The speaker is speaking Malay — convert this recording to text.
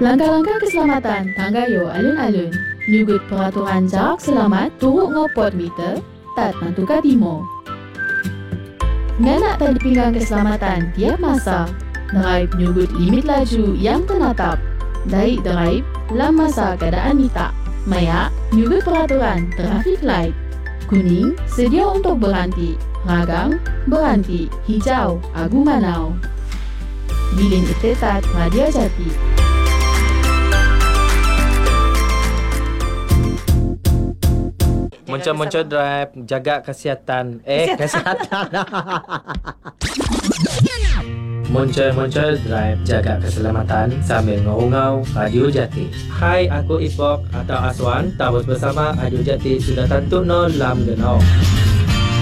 Langkah-langkah keselamatan tanggayo alun-alun. Nyugut peraturan jarak selamat turut ngopot meter, tat mantuka timo. Nganak tali pinggang keselamatan tiap masa. Drive nyugut limit laju yang tenatap. Daik drive dalam masa keadaan mitak. Mayak nyugut peraturan traffic light. Kuning sedia untuk berhenti. Ragang berhenti. Hijau agu manau. Bilin Itetat Radio Jati. Muncul-muncul drive, jaga kesihatan. Kesihatan. Muncul-muncul drive, jaga keselamatan sambil ngau-ngau Radio Jati. Hai, aku Ipok atau Aswan. Tabus bersama Radio Jati sudah tentu no lam genau.